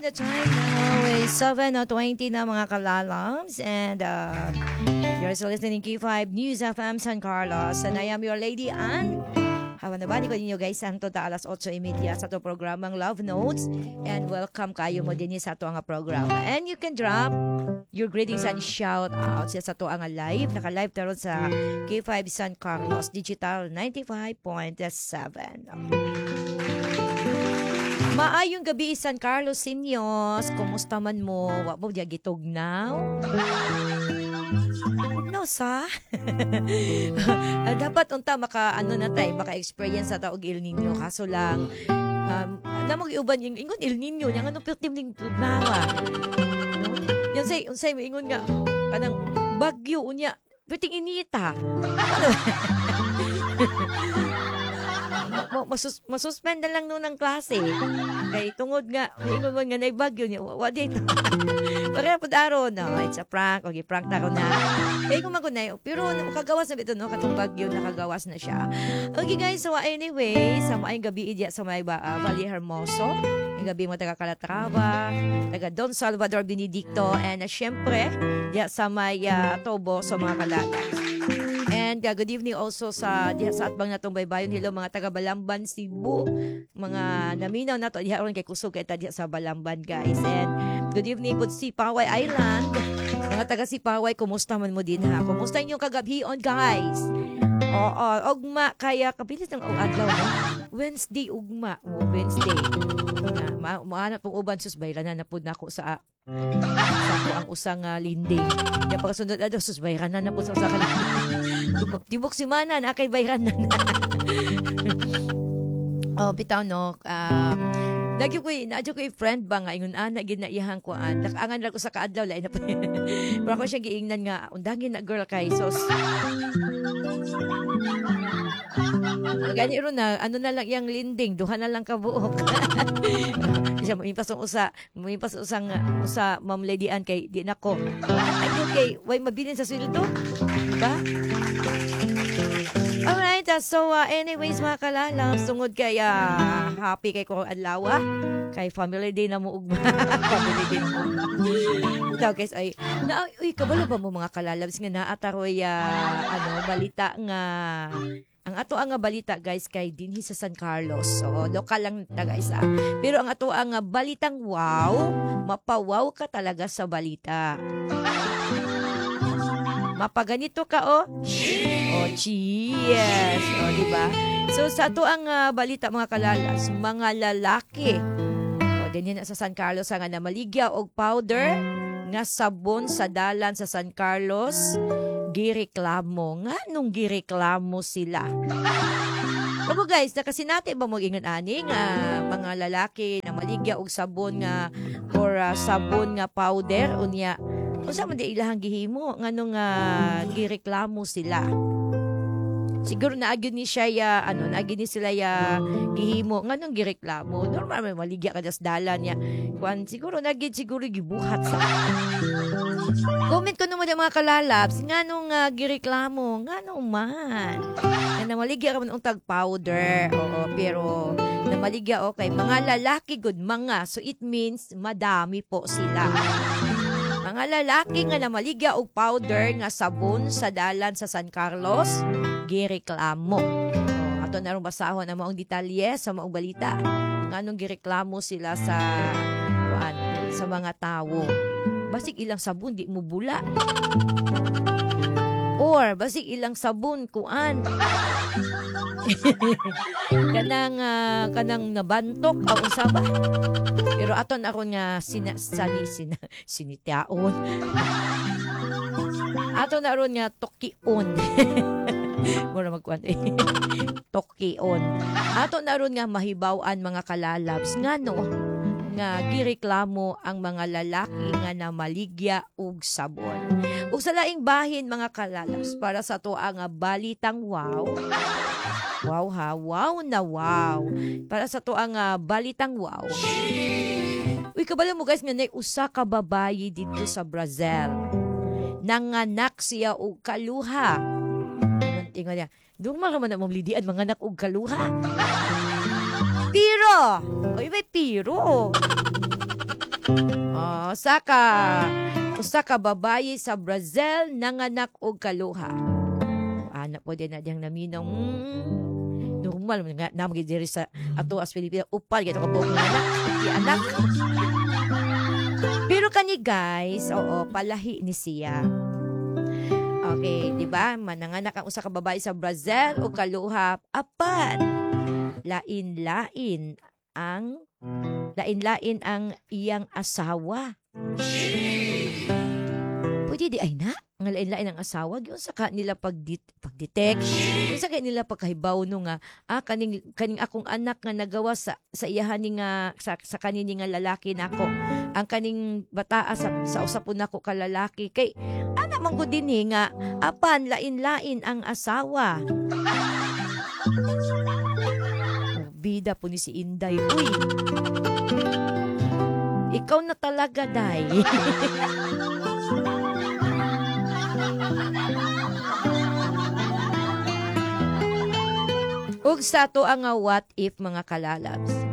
the time now is 7:20 na mga kalalams. And you're still listening K5 News FM San Carlos. And I am your lady Ann. Hawa na ba ni ko ninyo guys santo ta alas 8:30 sa to programang Love Notes. And welcome kayo mo din sa to ang programa. And you can drop your greetings and shout out sa to ang live. Naka-live taron sa K5 San Carlos Digital 95.7. Maayong gabi San Carlos Inyos. Kumusta man mo? Wa mo diya gitugnaw? No sa? Dapat unta maka-experience sa taog El Nino. Kaso lang namang iuban yung ingon El Nino yang ano pertim ning tugnawa. No? Yan say mo ingon nga kanang bagyo unya piting inita. Ano? Masuspend na lang noon ng klase. Kay tungod nga, ingon mo nga na bagyo niya. Wa dito. Pagkaya po daron, no? It's a prank. Okay, prank na ko na. Kaya kung magunay. Pero makagawas na ito, no? Katong bagyo, nakagawas na siya. Okay guys, so anyway, sa maayong gabi idya sa may Valle Hermoso. Yung gabi mo taga Calatrava, taga Don Salvador Benedicto, and syempre, diya sa may Tobo, sa mga kalatas. And good evening also sa atbang natong baybayon. Hello mga taga Balamban, Cebu. Mga naminaw na to. Diha ron kay kusog kay diha sa Balamban guys. And good evening po si Paway Island. Mga taga Sipaway, kumusta man mo din ha? Kumusta inyong kagabhion guys? Oo, ugma kaya kapilis ng adlaw no? Wednesday ugma. Wednesday. Maanap pong uban sus bayranan na pud nako sa ako ang usang linding. Kaya pagkasunod na sus bayranan na pud sa kanila. Tibok si Mana na kay bayranan. Oh, bitaw no. Lagi ko friend ba nga ingon ana ginaiyahang ko nakaangan ra ko sa kaadlaw lain na pa. Pero ako siya giingnan nga undangin na girl kay sos. Gani ron na ano na lang yang linding duha na lang ka buok. Siya moimpas usang sa Ma'am Lady Ann kay di nako. Ay okay, way mabilin sa sweldo. Diba? Alright, so anyways mga kalalang, sungod kay happy kay ko adlaw kay family day na mo ugma. Family day mo. Ito guys ay kabalo ba mo mga kalalabs nga naataroy balita nga ang ato ang balita guys kay dinhi sa San Carlos. So lokal lang ta guys Pero ang ato ang balitang wow, mapawaw ka talaga sa balita. Mapaganito ka cheers. Diba? So sa ato ang balita mga kalalas, mga lalaki. Ganyan na sa San Carlos nga namaligya og powder nga sabon sa dalan sa San Carlos. Gireklamo. Nga nung gireklamo sila. Ako guys, nakasinati ba mo ingon ani nga mga lalaki na maligya og sabon nga or sabon nga powder unya unsa man di ilahang gihimo nganong gireklamo sila. Siguro naagyon ni siya naagyon ni sila gihimo nganong gireklamo. Normal may maligya ka das dalan niya. Kuan siguro gibuhat sa. Comment ko naman mga kalalabs nganong gireklamo nganong man. Na maligya ka man untag powder. Oo, pero namaligya okay mga lalaki good mga so it means madami po sila. Mga lalaki nga namaligya og powder nga sabon sa dalan sa San Carlos, gireklamo. Ato na ron basahon ang maong detalye sa maong balita. Nganong gireklamo sila sa mga tawo. Basig ilang sabon di mo bula. Or basig ilang sabon kanang nabantok o unsa ba? Pero aton ako nga sinitiaon. Aton na ron nga tokion. Mura magkuan tokion. Aton na ron nga mahibaw-an mga kalalabs ngano nga gireklamo ang mga lalaki nga namaligya og sabon. Ug sa laing bahin mga kalalabs para sa tuang balitang wow. Wow ha, wow na wow. Para sa tuang balitang wow. Uy, kabalo mo guys nga nay usa ka babayi dito sa Brazil. Nanganak siya og kaluha. Ingon niya, Dugma naman na mamlidian mga anak og kaluha. Piro! Oy, may piro. Usa ka babayi sa Brazil nanganak og kaluha. Anak po din na diyang naminaw. Normal nga namagi diri sa ato as Pilipinas upal gito ka buong anak. Di anak. Pero kani guys, oo, palahi ni siya. Okay, di ba? Mananganak ang usa ka babae sa Brazil o kaluha. Apan, lain-lain ang iyang asawa. Pwede di ay na. Nga lain-lain ang asawa. Yung sa nila pag-detect. Yung sa nila pagkahibaw no nga. Kaning akong anak nga nagawa sa iyahan ni nga, sa kanini nga lalaki nako. Ang kaning bataa sa usapon nako ka lalaki. Kay, anak man ko din nga. Apan, lain-lain ang asawa. Bida po ni si Inday. Uy! Ikaw na talaga, Day. Ug sa to ang what if mga kalalabs.